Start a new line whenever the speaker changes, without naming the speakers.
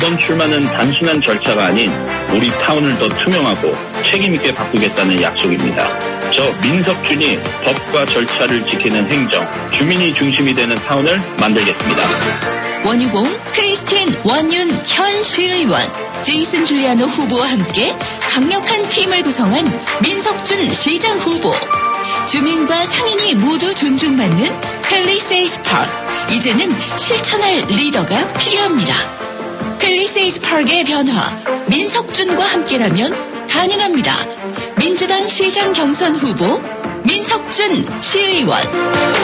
이번 출마는 단순한 절차가 아닌 우리 타운을 더 투명하고 책임있게 바꾸겠다는 약속입니다. 저 민석준이 법과 절차를 지키는 행정, 주민이 중심이 되는 타운을 만들겠습니다.
원유공, 크리스틴, 원윤, 현 시의원, 제이슨 줄리아노 후보와 함께 강력한 팀을 구성한 민석준 시장 후보. 주민과 상인이 모두 존중받는 팰리세이드 파크. 이제는 실천할 리더가 필요합니다. 팰리세이드 파크의 변화, 민석준과 함께라면 가능합니다. 민주당 시장 경선 후보 민석준 시의원.